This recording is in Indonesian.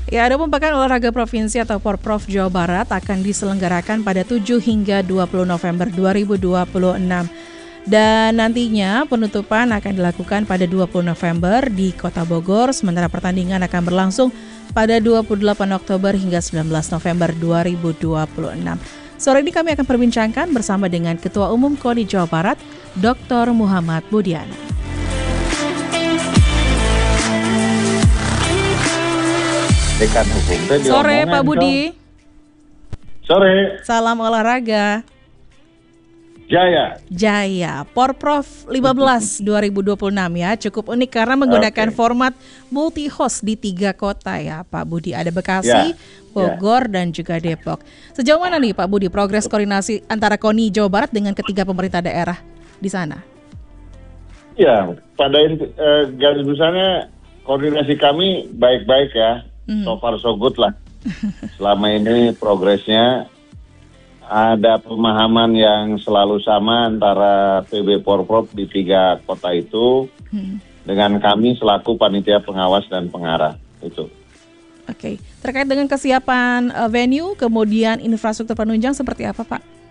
Ya, ada Pekan Olahraga Provinsi atau Porprov Jawa Barat akan diselenggarakan pada 7 hingga 20 November 2026. Dan nantinya penutupan akan dilakukan pada 20 November di Kota Bogor, sementara pertandingan akan berlangsung pada 28 Oktober hingga 19 November 2026. Sore ini kami akan perbincangkan bersama dengan Ketua Umum KONI Jawa Barat, Dr. Muhammad Budiana. Sore Pak Budi. Sore. Salam olahraga. Jaya. Porprov 15 2026 ya. Cukup unik karena menggunakan format multi-host di 3 kota ya Pak Budi. Ada Bekasi, Bogor, dan juga Depok. Sejauh mana nih Pak Budi progres koordinasi antara KONI Jawa Barat dengan ketiga pemerintah daerah di sana? Ya, pada garis besarnya koordinasi kami baik-baik ya. So far so good lah. Selama ini progresnya ada pemahaman yang selalu sama antara PB Porprov di 3 kota itu dengan kami selaku panitia pengawas dan pengarah itu. Oke, terkait dengan kesiapan venue kemudian infrastruktur penunjang seperti apa Pak?